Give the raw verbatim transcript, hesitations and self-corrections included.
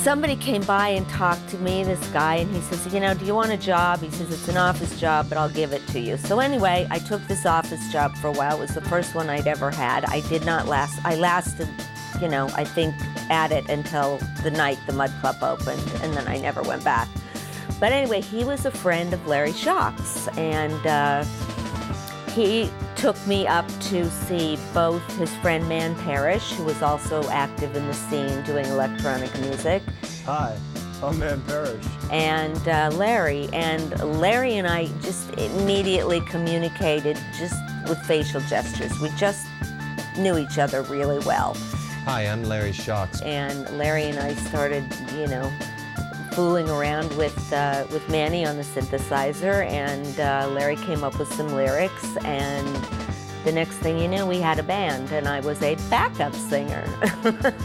somebody came by and talked to me, this guy, and he says, you know, do you want a job? He says, it's an office job, but I'll give it to you. So anyway, I took this office job for a while. It was the first one I'd ever had. I did not last, I lasted, you know, I think at it until the night the Mud Club opened, and then I never went back. But anyway, he was a friend of Larry Schock's, and uh, he took me up to see both his friend Man Parrish, who was also active in the scene doing electronic music. Hi, I'm Man Parrish. And uh, Larry. And Larry and I just immediately communicated just with facial gestures. We just knew each other really well. Hi, I'm Larry Schock. And Larry and I started, you know, fooling around with uh, with Manny on the synthesizer, and uh, Larry came up with some lyrics, and the next thing you know, we had a band, and I was a backup singer.